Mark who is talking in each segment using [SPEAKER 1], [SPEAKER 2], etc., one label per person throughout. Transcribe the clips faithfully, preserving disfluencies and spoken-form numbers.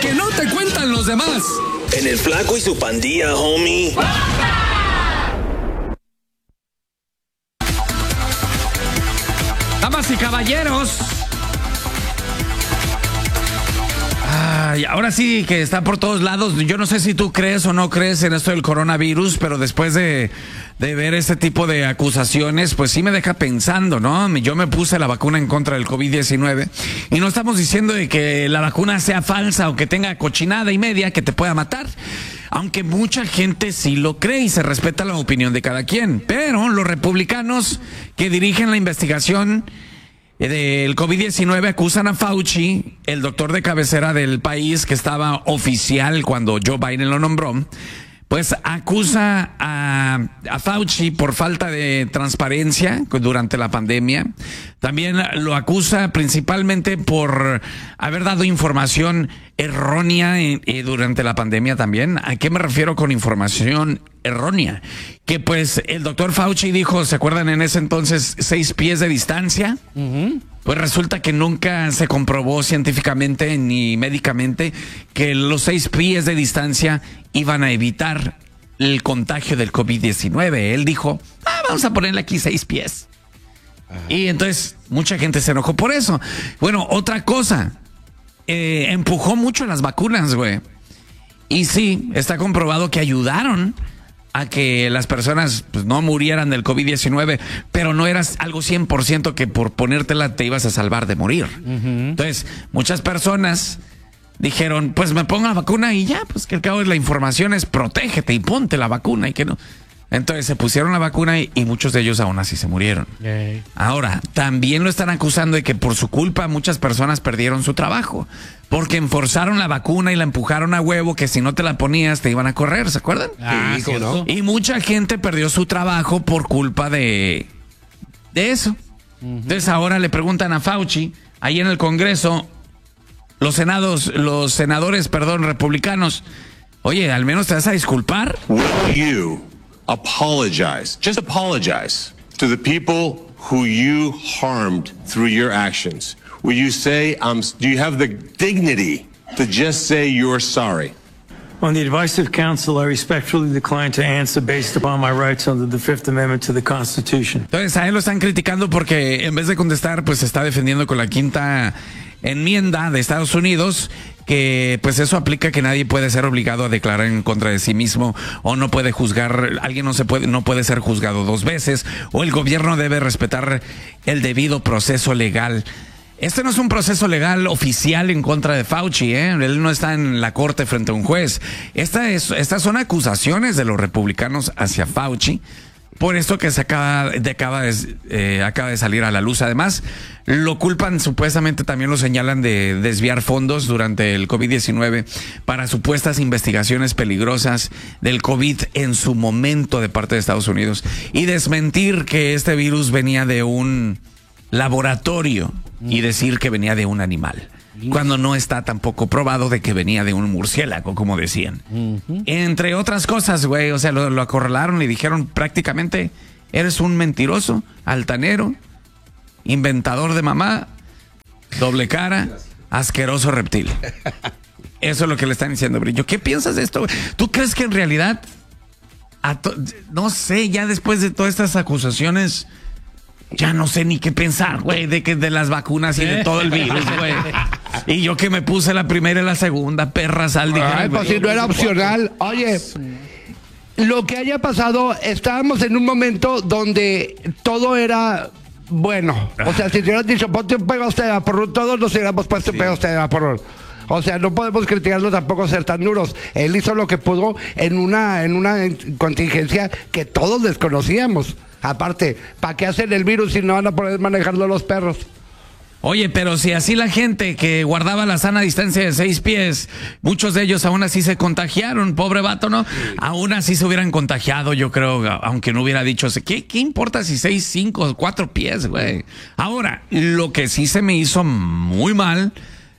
[SPEAKER 1] que no te cuentan los demás.
[SPEAKER 2] En el Flaco y su pandilla, homie.
[SPEAKER 1] Damas y caballeros. Ay, ahora sí que está por todos lados. Yo no sé si tú crees o no crees en esto del coronavirus, pero después de, de ver este tipo de acusaciones, pues sí me deja pensando, ¿no? Yo me puse la vacuna en contra del COVID diecinueve y no estamos diciendo de que la vacuna sea falsa o que tenga cochinada y media que te pueda matar. Aunque mucha gente sí lo cree y se respeta la opinión de cada quien. Pero los republicanos que dirigen la investigación del COVID diecinueve acusan a Fauci, el doctor de cabecera del país que estaba oficial cuando Joe Biden lo nombró, pues acusa a, a Fauci por falta de transparencia durante la pandemia. También lo acusa principalmente por haber dado información errónea en, eh, durante la pandemia también. ¿A qué me refiero con información errónea? Que pues el doctor Fauci dijo, ¿se acuerdan en ese entonces seis pies de distancia? Uh-huh. Pues resulta que nunca se comprobó científicamente ni médicamente que los seis pies de distancia iban a evitar el contagio del COVID diecinueve. Él dijo, ah, vamos a ponerle aquí seis pies. Ajá. Y entonces mucha gente se enojó por eso. Bueno, otra cosa, eh, empujó mucho las vacunas, güey. Y sí, está comprobado que ayudaron a que las personas pues, no murieran del COVID diecinueve, pero no era algo cien por ciento que por ponértela te ibas a salvar de morir. Uh-huh. Entonces, muchas personas dijeron, pues me pongo la vacuna y ya, pues que al cabo la información es protégete y ponte la vacuna y que no. Entonces se pusieron la vacuna y, y muchos de ellos aún así se murieron. Okay. Ahora, también lo están acusando de que por su culpa muchas personas perdieron su trabajo. Porque enforzaron la vacuna y la empujaron a huevo, que si no te la ponías te iban a correr, ¿se acuerdan?
[SPEAKER 3] Ah, sí, ¿no?
[SPEAKER 1] Y mucha gente perdió su trabajo por culpa de, de eso. Uh-huh. Entonces ahora le preguntan a Fauci, ahí en el Congreso, los senados, los senadores, perdón, republicanos, oye, al menos te vas a disculpar.
[SPEAKER 4] Will you apologize, just apologize to the people who you harmed through your actions? Will you say, um, do you have the dignity to just say you're sorry?
[SPEAKER 5] On the advice of counsel, I respectfully decline to answer based upon my rights under the Fifth Amendment to the Constitution.
[SPEAKER 1] Entonces a él lo están criticando porque en vez de contestar, pues se está defendiendo con la quinta enmienda de Estados Unidos, que pues eso aplica que nadie puede ser obligado a declarar en contra de sí mismo o no puede juzgar, alguien no se puede, no puede ser juzgado dos veces, o el gobierno debe respetar el debido proceso legal. Este no es un proceso legal oficial en contra de Fauci, ¿eh? Él no está en la corte frente a un juez. Esta es, estas son acusaciones de los republicanos hacia Fauci, por esto que se acaba de, acaba, de, eh, acaba de salir a la luz. Además, lo culpan, supuestamente también lo señalan de desviar fondos durante el COVID diecinueve para supuestas investigaciones peligrosas del COVID en su momento de parte de Estados Unidos y desmentir que este virus venía de un laboratorio y decir que venía de un animal, cuando no está tampoco probado de que venía de un murciélago, como decían. Uh-huh. Entre otras cosas, güey, o sea, lo, lo acorralaron y dijeron prácticamente, eres un mentiroso, altanero, inventador de mamá, doble cara, asqueroso reptil. Eso es lo que le están diciendo, Brillo. ¿Qué piensas de esto? ¿Tú crees que en realidad, a to- no sé, ya después de todas estas acusaciones, ya no sé ni qué pensar, güey, de que de las vacunas y de todo el virus, güey? Y yo que me puse la primera y la segunda, perra sal, dije,
[SPEAKER 3] ay, pues si no era opcional. Oye, lo que haya pasado, estábamos en un momento donde todo era bueno. O sea, si te hubieran dicho, ponte un pegoste de vaporru, todos nos hubiéramos puesto un pegoste de vaporru. O sea, no podemos criticarlo tampoco ser tan duros. Él hizo lo que pudo en una, en una contingencia que todos desconocíamos. Aparte, ¿para qué hacen el virus si no van a poder manejarlo los perros?
[SPEAKER 1] Oye, pero si así la gente que guardaba la sana distancia de seis pies, muchos de ellos aún así se contagiaron, pobre vato, ¿no? Sí. Aún así se hubieran contagiado, yo creo, aunque no hubiera dicho, ¿qué, qué importa si seis, cinco, cuatro pies, güey? Ahora, lo que sí se me hizo muy mal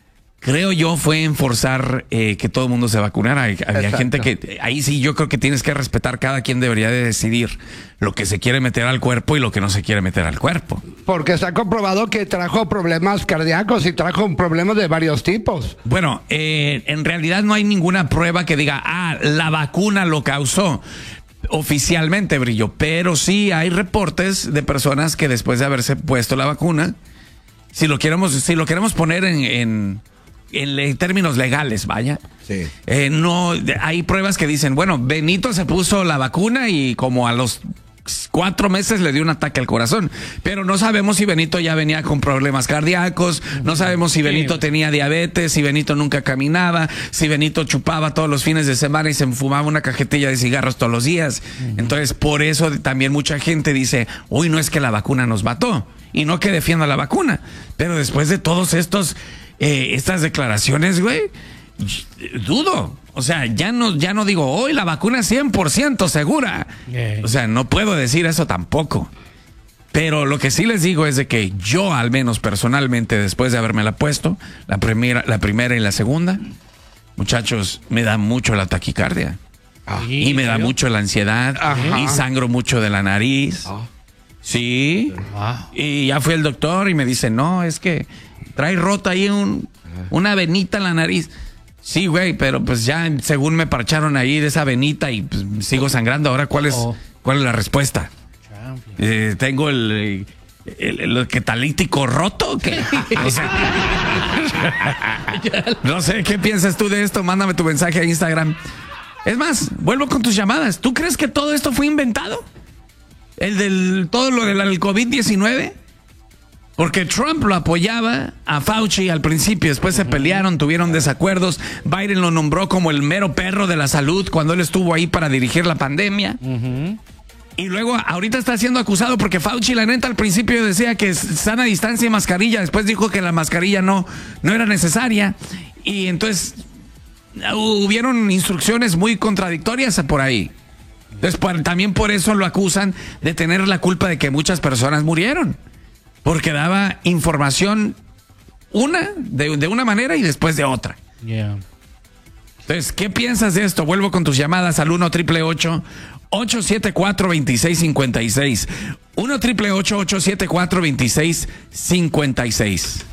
[SPEAKER 1] creo yo, fue en forzar eh, que todo el mundo se vacunara. Había
[SPEAKER 3] Exacto.
[SPEAKER 1] gente que, ahí sí yo creo que tienes que respetar, cada quien debería de decidir lo que se quiere meter al cuerpo y lo que no se quiere meter al cuerpo.
[SPEAKER 3] Porque se ha comprobado que trajo problemas cardíacos y trajo problemas de varios tipos.
[SPEAKER 1] Bueno, eh, en realidad no hay ninguna prueba que diga, ah, la vacuna lo causó. Oficialmente, Brillo, pero sí hay reportes de personas que después de haberse puesto la vacuna, si lo queremos, si lo queremos poner en, en, en, en términos legales, vaya,
[SPEAKER 3] Sí.
[SPEAKER 1] eh, no hay pruebas que dicen, bueno, Benito se puso la vacuna y como a los cuatro meses le dio un ataque al corazón, pero no sabemos si Benito ya venía con problemas cardíacos, no sabemos si Benito tenía diabetes, si Benito nunca caminaba, si Benito chupaba todos los fines de semana y se fumaba una cajetilla de cigarros todos los días. Entonces, por eso también mucha gente dice, uy, no es que la vacuna nos mató, y no que defienda la vacuna, pero después de todos estos, eh, estas declaraciones, güey, dudo. O sea, ya no, ya no digo, hoy la vacuna es cien por ciento segura.
[SPEAKER 6] Yeah.
[SPEAKER 1] O sea, no puedo decir eso tampoco. Pero lo que sí les digo es de que yo, al menos personalmente, después de habérmela puesto, la primera, la primera y la segunda, muchachos, me da mucho la taquicardia.
[SPEAKER 6] Sí,
[SPEAKER 1] Y me da
[SPEAKER 6] ¿en serio?
[SPEAKER 1] mucho la ansiedad.
[SPEAKER 3] Ajá.
[SPEAKER 1] Y sangro mucho de la nariz. Sí.
[SPEAKER 6] Wow.
[SPEAKER 1] Y ya fui al doctor y me dice, no, es que trae rota ahí un, una venita en la nariz. Sí, güey, pero pues ya según me parcharon ahí de esa venita y pues, sigo sangrando. Ahora, ¿cuál es,
[SPEAKER 6] Oh.
[SPEAKER 1] cuál es la respuesta?
[SPEAKER 6] Champion.
[SPEAKER 1] Eh, ¿Tengo el, el, el catalítico roto? ¿Qué? O sea, no sé, ¿qué piensas tú de esto? Mándame tu mensaje a Instagram. Es más, vuelvo con tus llamadas. ¿Tú crees que todo esto fue inventado? ¿El del todo lo del COVID diecinueve? Porque Trump lo apoyaba a Fauci al principio, después se pelearon, tuvieron desacuerdos. Biden lo nombró como el mero perro de la salud cuando él estuvo ahí para dirigir la pandemia. Y luego ahorita está siendo acusado porque Fauci, la neta, al principio decía que sana distancia y mascarilla, después dijo que la mascarilla no, no era necesaria. Y entonces hubieron instrucciones muy contradictorias por ahí. Entonces, por- también por eso lo acusan de tener la culpa de que muchas personas murieron. Porque daba información una de, de una manera y después de otra.
[SPEAKER 6] Yeah.
[SPEAKER 1] Entonces, ¿qué piensas de esto? Vuelvo con tus llamadas al uno triple ocho ocho siete cuatro dos seis cinco seis. uno triple ocho ocho siete cuatro dos seis cinco seis.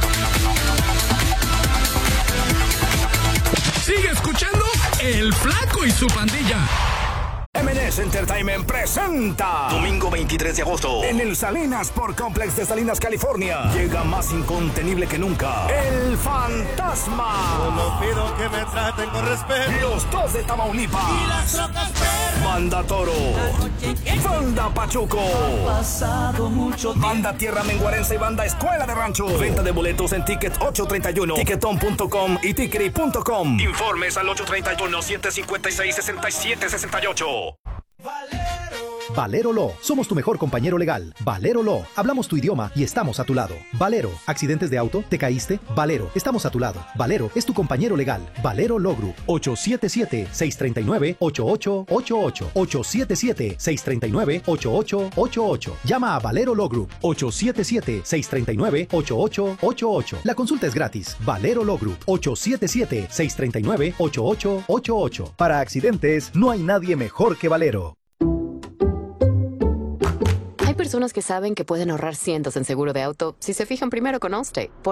[SPEAKER 7] Sigue escuchando El Flaco y su Pandilla.
[SPEAKER 2] M and S Entertainment presenta domingo veintitrés de agosto en el Salinas Sport Complex de Salinas, California. Llega más incontenible que nunca El Fantasma.
[SPEAKER 8] Solo pido que me traten con respeto.
[SPEAKER 2] Los dos de Tamaulipas.
[SPEAKER 8] Y las rocas perras.
[SPEAKER 2] Banda Toro. Banda Pachuco.
[SPEAKER 8] Pasado mucho tiempo.
[SPEAKER 2] Banda Tierra Menguarense y Banda Escuela de Rancho. Venta de boletos en Ticket ocho treinta y uno, Ticketon punto com y Tickery punto com. Informes al ocho treinta y uno, siete cincuenta y seis, sesenta y siete sesenta y ocho.
[SPEAKER 9] Valero Law. Somos tu mejor compañero legal. Valero Law. Hablamos tu idioma y estamos a tu lado. Valero. ¿Accidentes de auto? ¿Te caíste? Valero. Estamos a tu lado. Valero es tu compañero legal. Valero Law Group. ocho siete siete, seis tres nueve, ocho ocho ocho ocho. ocho siete siete, seis tres nueve, ocho ocho ocho ocho. Llama a Valero Law Group. ocho siete siete, seis tres nueve, ocho ocho ocho ocho. La consulta es gratis. Valero Law Group. ocho siete siete, seis tres nueve, ocho ocho ocho ocho. Para accidentes, no hay nadie mejor que Valero.
[SPEAKER 10] Hay personas que saben que pueden ahorrar cientos en seguro de auto si se fijan primero con Allstate.